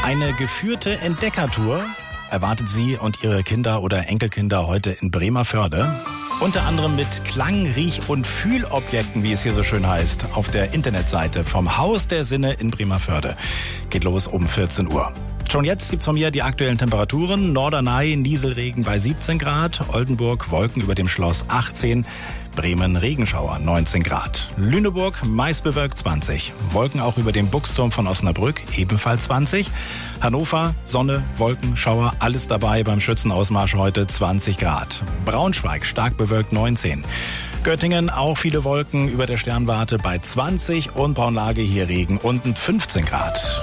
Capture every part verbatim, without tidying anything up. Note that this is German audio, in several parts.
Eine geführte Entdeckertour erwartet Sie und Ihre Kinder oder Enkelkinder heute in Bremervörde. Unter anderem mit Klang-, Riech- und Fühlobjekten, wie es hier so schön heißt, auf der Internetseite vom Haus der Sinne in Bremervörde. Geht los um vierzehn Uhr. Schon jetzt gibt's von mir die aktuellen Temperaturen. Norderney, Nieselregen bei siebzehn Grad, Oldenburg, Wolken über dem Schloss achtzehn, Bremen, Regenschauer neunzehn Grad, Lüneburg, meist bewölkt zwanzig, Wolken auch über dem Buchsturm von Osnabrück, ebenfalls zwanzig, Hannover, Sonne, Wolken, Schauer, alles dabei beim Schützenausmarsch heute zwanzig Grad, Braunschweig, stark bewölkt neunzehn, Göttingen auch viele Wolken über der Sternwarte bei zwanzig und Braunlage hier Regen unten fünfzehn Grad.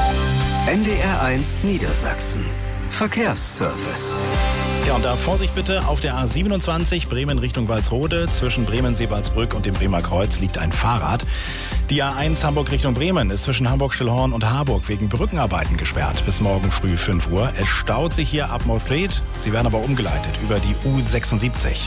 N D R eins Niedersachsen. Verkehrsservice. Ja, und da Vorsicht bitte, auf der A siebenundzwanzig Bremen Richtung Walsrode. Zwischen Bremen-Seebaldsbrück und dem Bremer Kreuz liegt ein Fahrrad. Die A eins Hamburg Richtung Bremen ist zwischen Hamburg-Stillhorn und Harburg wegen Brückenarbeiten gesperrt bis morgen früh fünf Uhr. Es staut sich hier ab Moorfleet. Sie werden aber umgeleitet über die U sechsundsiebzig.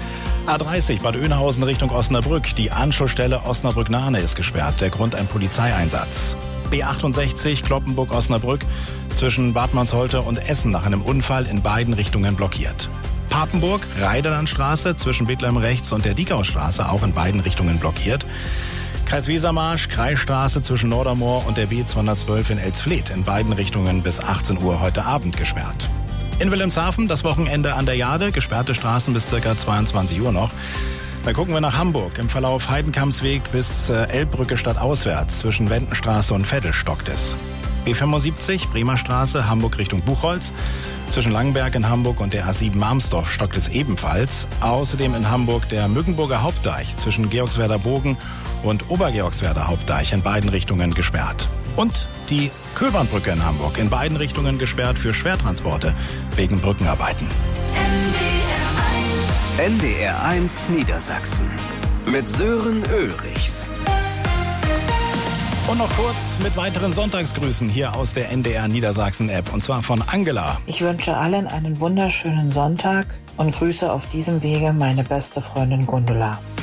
A dreißig Bad Oeynhausen Richtung Osnabrück. Die Anschlussstelle Osnabrück-Nahne ist gesperrt. Der Grund ein Polizeieinsatz. B achtundsechzig Kloppenburg-Osnabrück zwischen Bad Mansholte und Essen nach einem Unfall in beiden Richtungen blockiert. Papenburg, Reiderlandstraße zwischen Bethlehem rechts und der Diekaustraße auch in beiden Richtungen blockiert. Kreis Wesermarsch, Kreisstraße zwischen Nordermoor und der B zweihundertzwölf in Elsfleth in beiden Richtungen bis achtzehn Uhr heute Abend gesperrt. In Wilhelmshaven das Wochenende an der Jade, gesperrte Straßen bis ca. zweiundzwanzig Uhr noch. Dann gucken wir nach Hamburg. Im Verlauf Heidenkampsweg bis äh, Elbbrücke stadtauswärts zwischen Wendenstraße und Vettel stockt es. B fünfundsiebzig Bremer Straße, Hamburg Richtung Buchholz. Zwischen Langenberg in Hamburg und der A sieben Marmsdorf stockt es ebenfalls. Außerdem in Hamburg der Mückenburger Hauptdeich zwischen Georgswerder Bogen und Obergeorgswerder Hauptdeich in beiden Richtungen gesperrt. Und die Köbernbrücke in Hamburg in beiden Richtungen gesperrt für Schwertransporte wegen Brückenarbeiten. N D R eins Niedersachsen mit Sören Ulrichs. Und noch kurz mit weiteren Sonntagsgrüßen hier aus der N D R Niedersachsen App und zwar von Angela. Ich wünsche allen einen wunderschönen Sonntag und grüße auf diesem Wege meine beste Freundin Gundula.